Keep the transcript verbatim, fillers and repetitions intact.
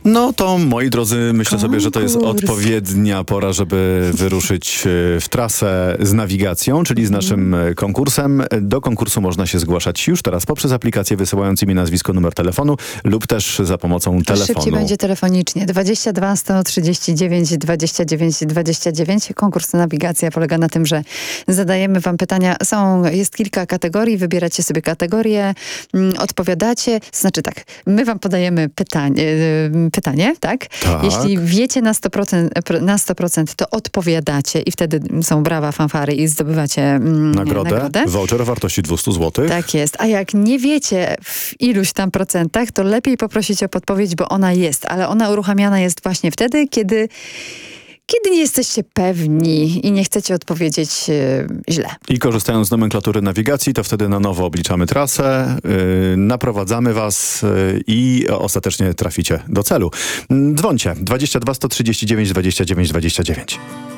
No to, moi drodzy, myślę sobie, że to jest Konkurs. odpowiednia pora, żeby wyruszyć e, w trasę z nawigacją, czyli z naszym e, konkursem. Do konkursu można się zgłaszać już teraz poprzez aplikację wysyłając imię, nazwisko, numer telefonu lub też za pomocą To telefonu. szybciej będzie telefonicznie. dwadzieścia dwa sto trzydzieści dziewięć dwadzieścia dziewięć dwadzieścia dziewięć. Konkurs nawigacja polega na tym, że zadajemy wam pytania. Są, jest kilka kategorii, wybieracie sobie kategorię, mm, odpowiadacie. Znaczy tak, my wam podajemy pytanie, y, pytanie, tak? Tak. Jeśli wiecie na sto procent, pr- na sto procent, to odpowiadacie i wtedy są brawa, fanfary i zdobywacie mm, Nagrodę, nagrodę. voucher o wartości dwieście złotych. Tak jest. A jak nie wiecie w iluś tam procentach, to lepiej poprosić o podpowiedź, bo ona jest. Ale ona uruchamiana jest właśnie wtedy, kiedy, kiedy nie jesteście pewni i nie chcecie odpowiedzieć e, źle. I korzystając z nomenklatury nawigacji, to wtedy na nowo obliczamy trasę, yy, naprowadzamy was yy, i ostatecznie traficie do celu. Dzwońcie dwadzieścia dwa sto trzydzieści dziewięć dwadzieścia dziewięć dwadzieścia dziewięć.